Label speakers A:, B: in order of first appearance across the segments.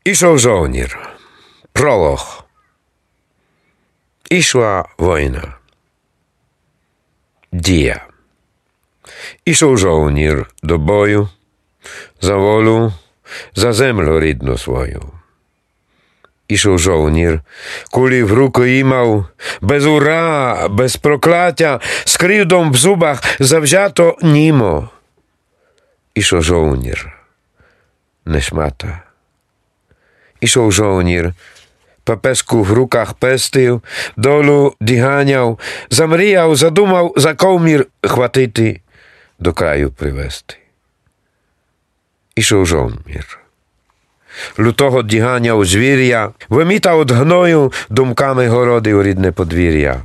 A: Ішов жовнір. Пролог. Ішла війна. Дія. Ішов жовнір до бою, за волю, за землю рідну свою. Ішов жовнір, кулі в руку імав, без ура, без прокляття, з кривдом в зубах завзято німо. Ішов жовнір, не шмата. Ішов жовнір, папеску в руках пестив, долу діганяв, замріяв, задумав за ковмір хватити, до краю привести. Ішов жовнір. Лютого діганяв звір'я, вимітав од гною, думками городив рідне подвір'я.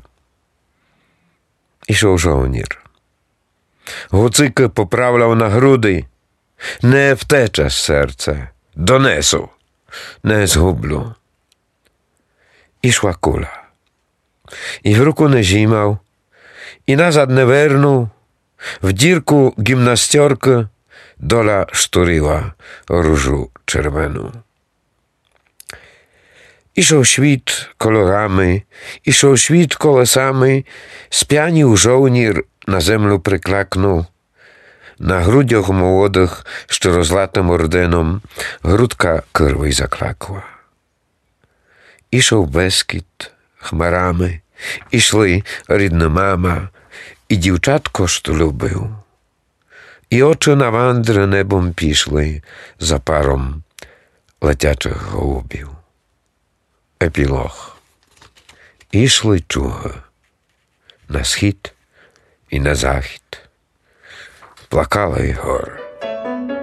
A: Ішов жовнір. Гуцики поправляв на груди, не втече серце, донесу, не згублю. Ішла куля. І в руку не зімав, і назад не вернув, в дірку гімнастерки доля штурила różu czerwoną. Ішов świt kolorami, ішов świt колесами, сп'янів жовнір, на землю приклакнув. На грудях молодих, що розлатим орденом, грудка кирвий заклакла. Ішов Бескід хмарами, ішли рідна мама, і дівчатко, що любив. І очі на вандри небом пішли за паром летячих голубів. Епілог. Ішли чуги на схід і на захід. Плакали й гори.